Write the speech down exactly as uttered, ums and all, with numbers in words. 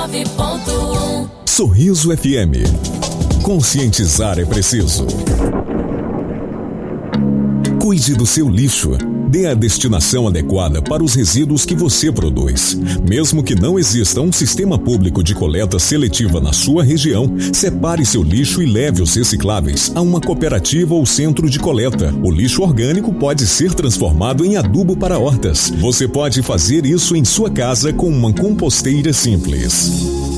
nove ponto um. Sorriso F M. Conscientizar é preciso. Cuide do seu lixo. Dê a destinação adequada para os resíduos que você produz. Mesmo que não exista um sistema público de coleta seletiva na sua região, separe seu lixo e leve os recicláveis a uma cooperativa ou centro de coleta. O lixo orgânico pode ser transformado em adubo para hortas. Você pode fazer isso em sua casa com uma composteira simples.